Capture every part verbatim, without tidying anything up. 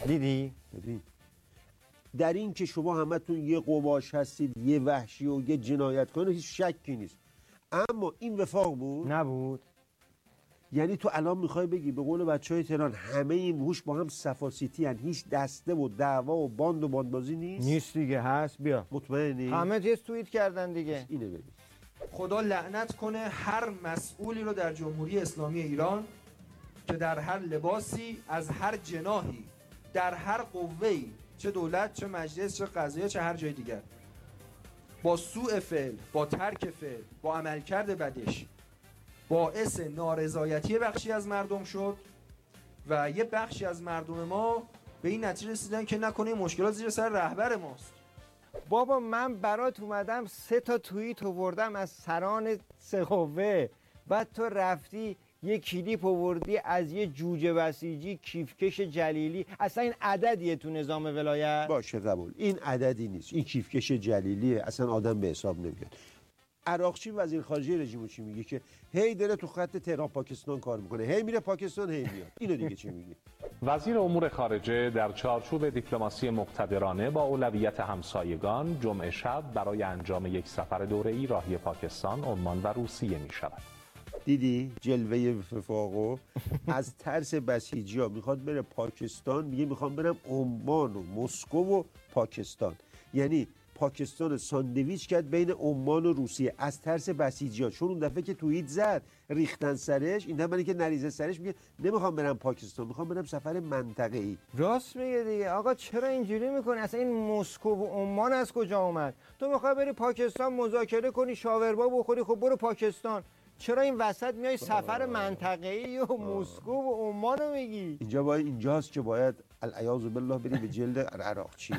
دیدی؟ ببین در این که شما همتون یه قماش هستید، یه وحشی و یه جنایتکار، هیچ شکی نیست، اما این وفاق بود؟ نبود. یعنی تو الان میخوای بگی به قول بچهای تهران همه این وحوش با هم صفاسیتی هن، هیچ دسته و دعوا و باند و باندبازی نیست؟ نیست دیگه، هست. بیا مطمئنی؟ همه تیز توییت کردن دیگه. اینه ببین. خدا لعنت کنه هر مسئولی رو در جمهوری اسلامی ایران که در هر لباسی از هر جناحی در هر قوه‌ای، چه دولت، چه مجلس، چه قضاییه، چه هر جای دیگر، با سوء فعل، با ترک فعل، با عملکرد بدش باعث نارضایتی بخشی از مردم شد و یه بخشی از مردم ما به این نتیجه رسیدن که نکنه این مشکلات زیر سر رهبر ماست. بابا من برات اومدم سه تا توییت آوردم از سران سه قوه، بعد تو رفتی یه کلیپ آوردی از یه جوجه بسیجی کیفکش جلیلی. اصلا این عددیه تو نظام ولایت؟ باشه قبول، این عددی نیست، این کیفکش جلیلیه، اصلا آدم به حساب نمیاد. عراقچی وزیر خارجه رژیم چی میگه که هی داره تو خط تهران پاکستان کار میکنه، هی میره پاکستان هی میاد. اینو دیگه چی میگه؟ وزیر امور خارجه در چارچوب دیپلماسی مقتدرانه با اولویت همسایگان جمعه شب برای انجام یک سفر دوره‌ای راهی پاکستان، عمان و روسیه میشود. دیدی جلوه وفاقو؟ از ترس بسیجی‌ها میخواد بره پاکستان، میگه میخوام برم عمان و مسکو و پاکستان. یعنی پاکستان ساندویچ کرد بین عمان و روسیه از ترس بسیجی‌ها. چون اون دفعه که توییت زد ریختن سرش، این دفعه که نریزه سرش میگه نمیخوام برم پاکستان، میخوام برم سفر منطقه‌ای. راست میگه دیگه. آقا چرا اینجوری میکنی؟ اصلا این مسکو و عمان از کجا اومد؟ تو میخوای بری پاکستان مذاکره کنی، شاورما بخوری، خب برو پاکستان. چرا این وسط میای سفر منطقه‌ای و مسکو و عمان رو میگی؟ اینجا باید اینجاست که باید العیاذ بالله بری به جلد عراقچی.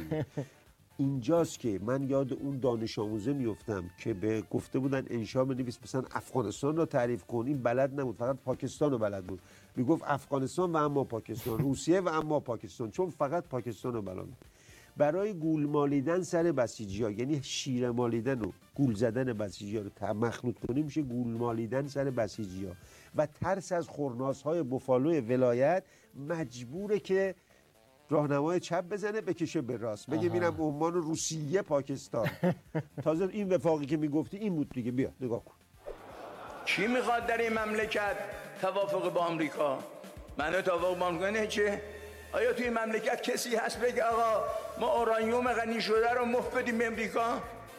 اینجاست که من یاد اون دانش آموزه میفتم که به گفته بودن انشا بنویس مثلا افغانستان رو تعریف کن، این بلد نبود، فقط پاکستان رو بلد بود. میگفت افغانستان و اما پاکستان، روسیه و اما پاکستان، چون فقط پاکستان رو بلد. برای گول مالیدن سر بسیجی‌ها، یعنی شیر مالیدن و گول زدن بسیجی‌ها رو مخلوط کنیم میشه گول مالیدن سر بسیجی‌ها. و ترس از خورناس‌های بوفالو ولایت مجبوره که راهنمای چپ بزنه بکشه به راست، بگه میرم عمان و روسیه پاکستان. تازه این وفاقی که میگفتی این بود دیگه. بیا نگاه کن. کی میخواد در این مملکت توافق با آمریکا؟ معنی توافق با آمریکا چه؟ آیا توی مملکت کسی هست بگه آقا ما اورانیوم غنی شده رو مفت بدیم به امریکا؟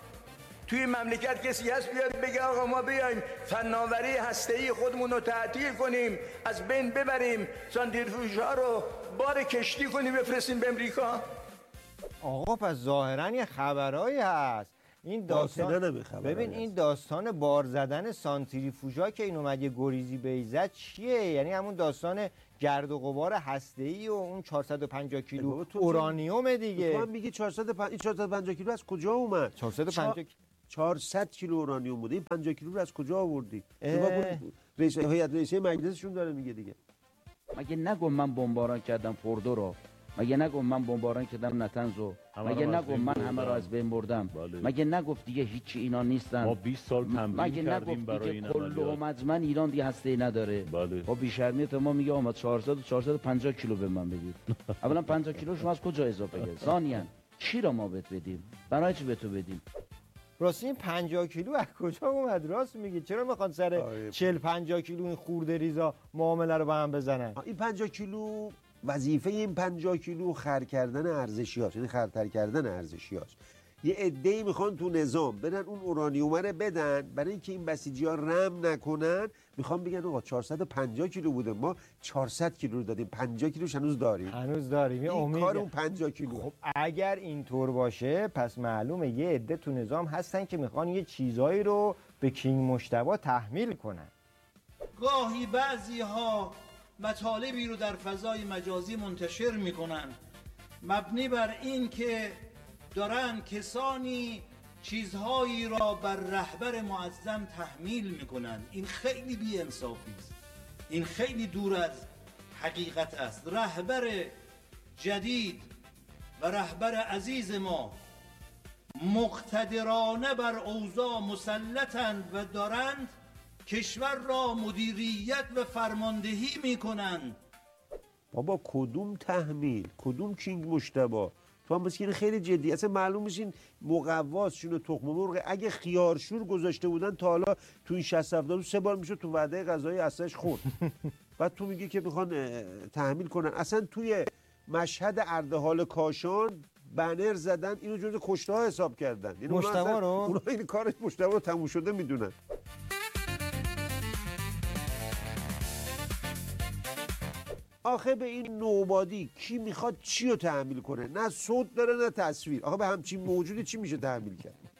توی مملکت کسی هست بیاد بگه آقا ما بیایم فناوری هسته‌ای خودمون رو تعطیل کنیم، از بین ببریم، سانتریفیوژها رو بار کشتی کنیم بفرستیم به امریکا؟ آقا پس ظاهرا یه خبرایی هست. این داستان ببین این داستان بار زدن سانتریفوژا که این اومد یه گریزی بیزد چیه؟ یعنی همون داستان گرد و غبار هسته‌ای و اون چهارصد و پنجاه کیلو اورانیوم دیگه. تو هم میگی چهارصد و پنجاه کیلو از کجا اومد؟ چهارصد و پنجاه چهارصد کیلو اورانیوم بوده، این پنجاه کیلو رو از کجا آوردی؟ رئیس هیئت رئیسه مجلسشون داره میگه دیگه. مگه نگم من بمباران کردم فوردو رو؟ مگه نگم من بمباران کردم نتنزو؟ مگه نگم من همه را از بین بردم؟ مگه نگفت دیگه هیچی اینا نیستن؟ ما بیست سال تمرین کردیم برای این عملیات. مگه نگفت کل من ایران دیگه هسته‌ای نداره؟ بله. خب بی‌شرمیت ما میگه آمد چهارصد و چهارصد و پنجاه کیلو به من بدید. اولا پنجاه کیلو شما از کجا اضافه کردید؟ ثانیاً چی را ما بهت بدیم؟ برای چی به تو بدیم؟ راست این پنجاه کیلو از کجا اومد؟ راست میگی چرا میخوان سر چهل پنجاه کیلو این خورده ریزا معامله رو با هم بزنن؟ این پنجاه کیلو وظیفه این پنجاه کیلو خر کردن ارزشیاست، یعنی خرتر کردن ارزشیاست. یه عده‌ای میخوان تو نظام برن اون اورانیوم رو بدن برای اینکه این بسیجی‌ها رم نکنن، میخوان بگن آقا چهارصد و پنجاه کیلو بوده ما چهارصد کیلو رو دادیم، پنجاه کیلوش هنوز داریم. هنوز داریم. این امید کار اون پنجاه کیلو. خب اگر اینطور باشه پس معلومه یه عده تو نظام هستن که میخوان یه چیزایی رو به کینگ مجتبی تحمیل کنن. گاهی بعضی‌ها مطالبی رو در فضای مجازی منتشر میکنن مبنی بر این که دارن کسانی چیزهایی را بر رهبر معظم تحمیل میکنن. این خیلی بی‌انصافی است، این خیلی دور از حقیقت است. رهبر جدید و رهبر عزیز ما مقتدرانه بر اوضاع مسلطند و دارند کشور را مدیریت و فرماندهی میکنند. بابا کدوم تحمیل، کدوم کینگ مشتبه؟ تو هم بسید خیلی جدی، اصلا معلوم میشه این مقواس شونه تخم مرغ. اگه خیارشور گذاشته بودن تا حالا تو این شصت هفتاد سه بار میشه تو وعده غذایی اصلش خورد. بعد تو میگی که میخوان تحمیل کنن. اصلا توی مشهد اردحال کاشان بنر زدن، اینو جزو کشته ها حساب کردن. یعنی مشتبه رو؟ اونا این کارش مشتبه رو تموم شده میدونن. آخه به این نوبادی کی میخواد چی رو تحمیل کنه؟ نه صوت داره نه تصویر. آخه به همچین موجودی چی میشه تحمیل کرد؟